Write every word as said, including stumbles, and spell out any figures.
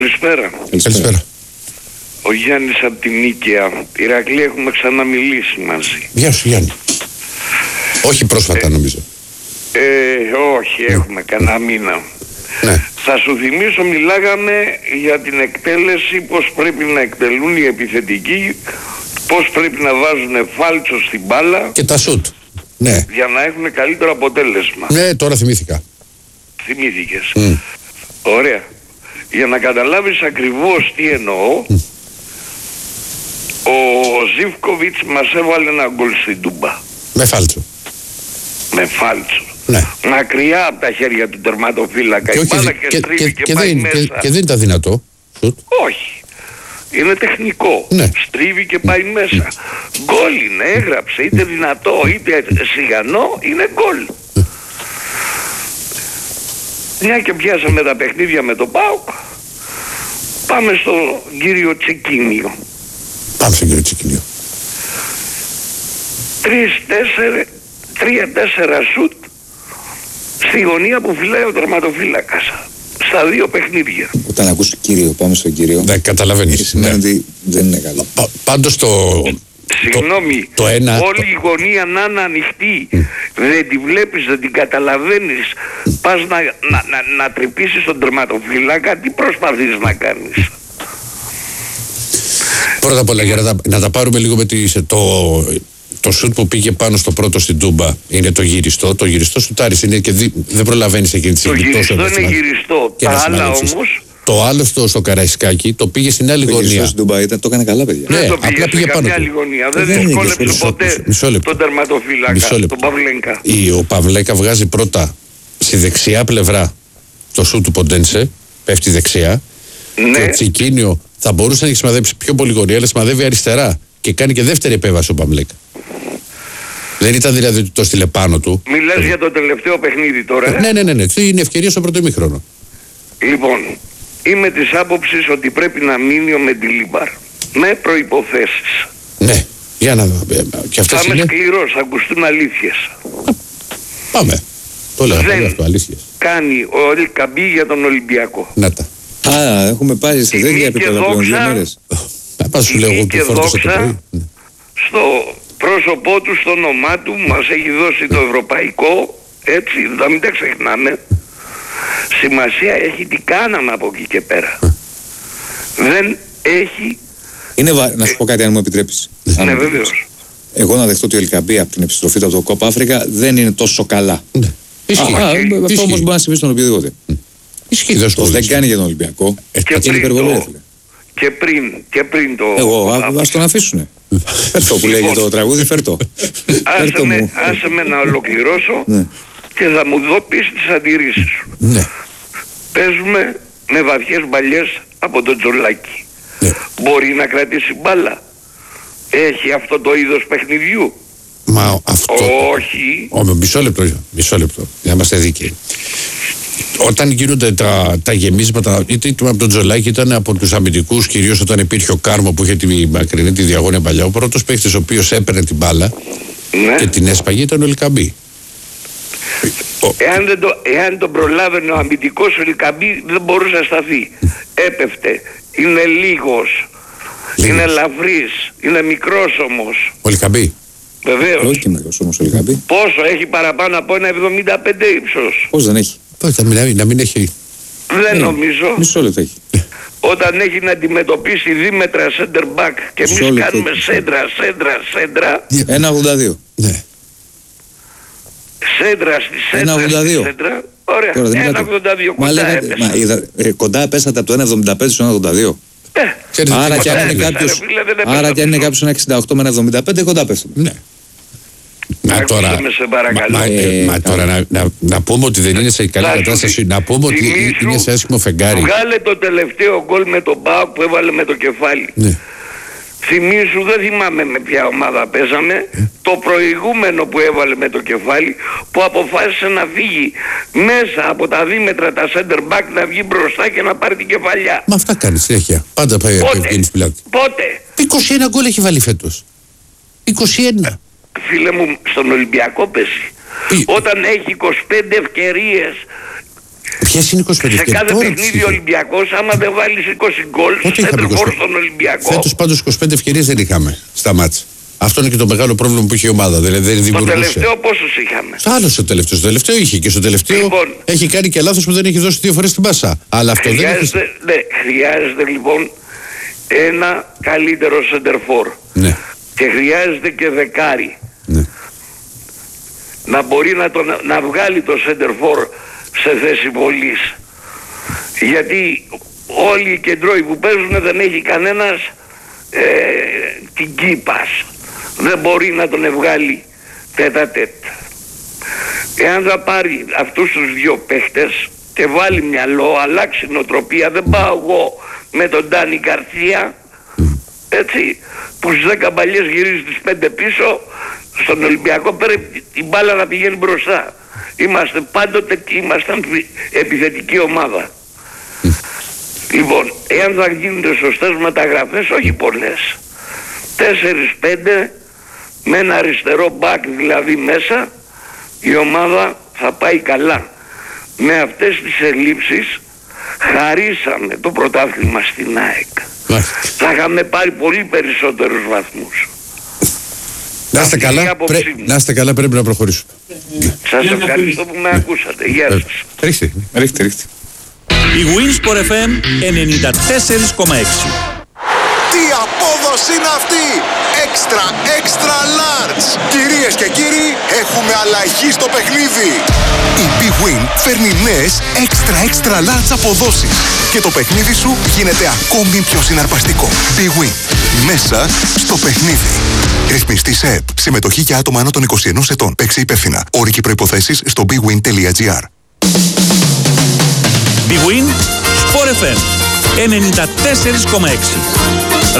Καλησπέρα. Καλησπέρα. Ο Γιάννης από την Νίκαια. Ηρακλή, έχουμε ξαναμιλήσει μαζί. Γεια σου Γιάννη. Όχι πρόσφατα ε, νομίζω. Ε, όχι, ναι. Έχουμε κανένα μήνα. Ναι. Θα σου θυμίσω, μιλάγαμε για την εκτέλεση, πώς πρέπει να εκτελούν οι επιθετικοί, πώς πρέπει να βάζουν φάλτσο στην μπάλα. Και τα σουτ. Ναι. Για να έχουν καλύτερο αποτέλεσμα. Ναι, τώρα θυμήθηκα. Θυμήθηκες. Mm. Ωραία. Για να καταλάβεις ακριβώς τι εννοώ, mm. ο Ζίβκοβιτς μας έβαλε ένα γκολ στην Τούμπα. Με φάλτσο. Με φάλτσο. Ναι. Μακριά από τα χέρια του τερματοφύλακα. Και, η μπάλα και, και στρίβει και, και, και και, πάει δεν, μέσα. και, και δεν ήταν δυνατό. Σουτ. Όχι. Είναι τεχνικό. Ναι. Στρίβει και πάει μέσα. Γκολ είναι, έγραψε. Είτε δυνατό είτε σιγανό, είναι γκολ. Μια και πιάσαμε τα παιχνίδια με τον ΠΑΟΚ, πάμε στον κύριο Τσικίνιο. Πάμε στον κύριο Τσικίνιο. Τρεις, τέσσερα, τρία, τέσσερα σουτ στη γωνία που φυλάει ο τερματοφύλακας. Στα δύο παιχνίδια. Όταν ακούς κύριο, πάμε στον κύριο. Ναι, καταλαβαίνεις. Σημαίνει Ναι. ότι δεν είναι καλό. Πα, πάντως το... Συγγνώμη, το, το ένα, όλη το... η γωνία να είναι ανοιχτή. Mm. Δεν τη βλέπεις, δεν την καταλαβαίνεις. Mm. Πας να, να, να, να τρυπήσεις τον τερματοφύλακα, τι προσπαθείς να κάνεις. Πρώτα απ' όλα, για να τα, να τα πάρουμε λίγο με τις, το, το σουτ που πήγε πάνω στο πρώτο στην Τούμπα. Είναι το γυριστό. Το γυριστό σουτάρις είναι και δι, δεν προλαβαίνεις εκείνη τη στιγμή. Το γυριστό είναι γυριστό. Τα άλλα όμως... Το άλλο στο, στο Καραϊσκάκι το πήγε στην άλλη το γωνία. Στην Ντουμπάι ήταν, το έκανε καλά, παιδιά. Δεν Ναι, το πήγε απλά πήγε σε πάνω καμιά του. άλλη γωνία. Δεν Δεν δυσκόλεψε μισό ποτέ λεπτό, μισό λεπτό. τον τερματοφύλακα, τον Παυλέγκα. Η, ο Παυλέκα βγάζει πρώτα στη δεξιά πλευρά το σου του Ποντένσε, πέφτει δεξιά. Ναι. Και ο Τσικίνιο θα μπορούσε να έχει σημαδέψει πιο πολύ γωνία, αλλά σημαδεύει αριστερά. Και κάνει και δεύτερη επέμβαση ο Παυλέκα. Δεν ήταν δηλαδή ότι το στείλε πάνω του. Μιλάς ε, για το τελευταίο παιχνίδι τώρα. Ε? Ναι, ναι, ναι, ναι. Είναι ευκαιρία στο πρώτο ημίχρονο. Λοιπόν, είμαι της άποψης ότι πρέπει να μείνει ο Μεντιλίμπαρ. Με προϋποθέσεις. Ναι, για να δω. Και αυτές θα είμαι είναι... σκληρός, θα ακουστούν αλήθειες. Πάμε. Το λέγαμε Δεν αυτό, αλήθειες. κάνει ο Ελκαμπή για τον Ολυμπιακό. Να τα. Α, έχουμε πάει σε τέτοια επίπεδα πλέον δύο μέρες. Να πας σου λέω εγώ που φόρτωσα το πρωί. Στο πρόσωπό του, στο όνομά του, μας έχει δώσει το ευρωπαϊκό, έτσι, να μην τα ξεχνάμε. Σημασία έχει τι κάναμε από εκεί και πέρα. Δεν έχει... Είναι βα... Να σου πω κάτι αν μου επιτρέπεις. Ναι, βεβαίως. Εγώ να δεχτώ ότι ο Ελκαμπή από την επιστροφή του από το Κόπα Αφρικα δεν είναι τόσο καλά. Ναι. Ισχύει. Α, α, Ισχύει. αυτό όμως μπορεί να συμβεί στον οποιοδήποτε. Ισχύει. Δεν Το δεν κάνει για τον Ολυμπιακό. Ε, Και είναι πριν, υπερβολή, το, φίλε. και πριν, και πριν το... Εγώ, α, ας τον αφήσουνε. Φέρτο που λέγει το τραγούδι, φέρτο. Άσε με, άσε με να ολοκληρώσω Ναι. και θα μου δω πεις τις αντιρρήσεις σου. Ναι. Παίζουμε με βαθιές μπαλιές από τον Τζολάκη. Ναι. Μπορεί να κρατήσει μπάλα. Έχει αυτό το είδος παιχνιδιού. Μα αυτό... Όχι. Ω, μισό λεπτό, μισό λεπτό, για να είμαστε δίκαιοι. Όταν γίνονται τα, τα γεμίσματα, είτε ήταν από τον Τζολάκη, ήταν από τους αμυντικούς, κυρίως όταν υπήρχε ο Κάρμο που είχε τη μακρινή, τη διαγώνια παλιά. Ο πρώτος παίκτης ο οποίος έπαιρνε την μπάλα Ναι. και την έσπαγε ήταν ο Ελκαμπή. Εάν, δεν το, εάν τον προλάβαινε ο αμυντικός, ο Ελκαμπή δεν μπορούσε να σταθεί. Έπεφτε. Είναι λίγος. Λίγος. Είναι ελαφρύς. Είναι μικρός όμως. Ο Ελκαμπή. Βεβαίως. Όχι και μεγάλος όμως ο Ελκαμπή. Πόσο έχει παραπάνω από ένα εβδομήντα πέντε ύψος. Πώς δεν έχει. Όχι, να μην, να μην έχει. Δεν Ε, νομίζω. Μισό λεπτό έχει. Όταν έχει να αντιμετωπίσει δίμετρα center back και Μισό εμείς λεπτό κάνουμε έχει. σέντρα, σέντρα, σέντρα, ένα ογδόντα δύο. Ναι. σέντρα στη σέντρα, ένα ογδόντα στη δύο. σέντρα. Ωραία, Τώρα δεν ένα είπατε. ογδόντα δύο Μα κοντά λέγατε, έπεσα. μα είδα, ε, κοντά πέσατε από το ένα εβδομήντα πέντε στο ένα ογδόντα δύο. Ε, Ξέρετε Άρα τι και αν είπα, είναι έπεσα, κάποιος, ρε φίλε, δεν έπεσα άρα και αν είναι πίσω. κάποιος ένα εξήντα οκτώ με ένα εβδομήντα πέντε, κοντά πέσατε. Ναι. Μα Άκουσε τώρα, με, σε παρακαλώ. μα, μα, ε, Ε, μα τώρα να, να, να πούμε ότι δεν είναι σε καλή Να σου κατάσταση, δι- να πούμε ότι θυμήσου, είναι σε άσχημο φεγγάρι. Βγάλε το τελευταίο γκολ με τον ΠΑΟΚ που έβαλε με το κεφάλι. Ναι. Θυμήσου, δεν θυμάμαι με ποια ομάδα παίζαμε, το προηγούμενο που έβαλε με το κεφάλι, που αποφάσισε να φύγει μέσα από τα δίμετρα τα center back, να βγει μπροστά και να πάρει την κεφαλιά. Μα αυτά κάνει συνέχεια. Πάντα πάει από Πότε, ευγενής πλάτη. πότε, είκοσι ένα γκολ έχει βάλει φέτος. είκοσι ένα. φίλε μου, στον Ολυμπιακό πέσει. Τι? Όταν έχει είκοσι πέντε ευκαιρίες Ποιες είναι είκοσι πέντε Σε ευκαιρίες? κάθε παιχνίδι ο Ολυμπιακός, άμα δεν βάλεις είκοσι γκολ, σέντερφορ στον Ολυμπιακό. Φέτος πάντως είκοσι πέντε ευκαιρίες δεν είχαμε στα μάτς. Αυτό είναι και το μεγάλο πρόβλημα που είχε η ομάδα. Δηλαδή δεν Το δημιουργούσε. τελευταίο πόσους είχαμε? Άλλο στο τελευταίο. Στο τελευταίο είχε και στο τελευταίο Λοιπόν, έχει κάνει και λάθος που δεν έχει δώσει δύο φορές την πάσα. Αλλά αυτό δεν χρειάζεται, έχει. ναι, χρειάζεται λοιπόν ένα καλύτερο σέντερφορ. Ναι. Και χρειάζεται και δεκάρι. Ναι. Να μπορεί να, τον, να βγάλει το σέντερφορ σε θέση βολής. Γιατί όλοι οι κεντρώοι που παίζουν δεν έχει κανένας ε, την κήπας. Δεν μπορεί να τον βγάλει τέτα τέτα. Εάν θα πάρει αυτούς τους δύο παίχτες και βάλει μυαλό, αλλάξει νοοτροπία, δεν πάω εγώ με τον Ντάνι Γκαρσία, έτσι, που στις δέκα μπαλιές γυρίζει τις πέντε πίσω. Στον Ολυμπιακό πρέπει η μπάλα να πηγαίνει μπροστά. Είμαστε πάντοτε και ήμασταν επιθετική ομάδα. Λοιπόν, εάν θα γίνονται σωστές μεταγραφές, όχι πολλές, τέσσερις πέντε, με ένα αριστερό μπακ δηλαδή μέσα, η ομάδα θα πάει καλά. Με αυτές τις ελλείψεις χαρίσαμε το πρωτάθλημα στην ΑΕΚ. Θα είχαμε πάρει πολύ περισσότερους βαθμούς. Να είστε καλά, πρέ... να είστε καλά, πρέπει να προχωρήσουμε. Σας ευχαριστώ που με ακούσατε. Γεια σας. Ρίχτε, ρίχτε, ρίχτε. Η Winsport εφ εμ ενενήντα τέσσερα κόμμα έξι. Τι απόδοση είναι αυτή! Extra, extra large! Κυρίες και κύριοι, έχουμε αλλαγή στο παιχνίδι! Η Big Win φέρνει νέες extra, extra large αποδόσεις και το παιχνίδι σου γίνεται ακόμη πιο συναρπαστικό. Big Win. Μέσα στο παιχνίδι. Ρυθμιστή ΕΕΠ. Συμμετοχή για άτομα άνω των είκοσι ενός ετών. Παίξε υπεύθυνα. Όροι και προϋποθέσεις στο bigwin τελεία gr. Big Win Sport εφ εμ ενενήντα τέσσερα κόμμα έξι.